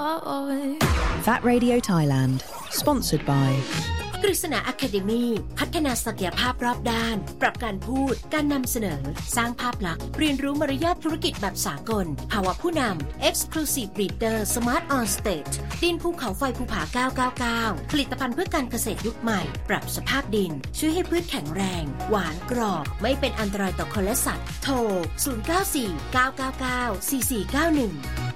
That Radio Thailand, sponsored by กฤษณา Academy พัฒนาศักยภาพรอบด้านปรับการพูดการนำเสนอสร้างภาพลักษณ์เรียนรู้มารยาทธุรกิจแบบสากลภาวะผู้นำ Exclusive Breeder Smart on Stage ดินภูเขาไฟภูผา999ผลิตภัณฑ์เพื่อการเกษตรยุคใหม่ปรับสภาพดินช่วยให้พืชแข็งแรงหวานกรอบไม่เป็นอันตรายต่อคนและสัตว์โทร0949994491